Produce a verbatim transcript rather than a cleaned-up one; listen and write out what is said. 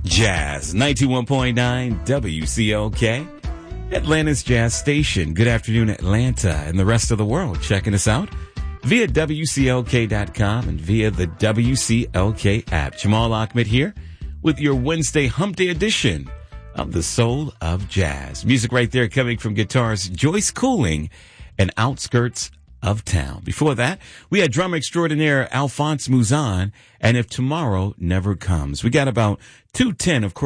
Jazz, ninety-one point nine W C L K, Atlanta's Jazz Station. Good afternoon, Atlanta and the rest of the world checking us out via W C L K dot com and via the W C L K app. Jamal Ahmed here with your Wednesday Hump Day edition of the Soul of Jazz. Music right there coming from guitars Joyce Cooling and Outskirts of Town. Before that, we had drummer extraordinaire Alphonse Mouzon and If Tomorrow Never Comes. We got about two ten, of course.